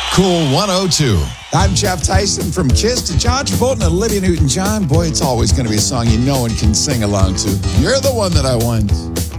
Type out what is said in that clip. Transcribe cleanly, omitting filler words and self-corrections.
Cool 102. I'm Jeff Tyson from Kiss to John Travolta and Olivia Newton-John. Boy, it's always going to be a song you know and can sing along to. You're the one that I want.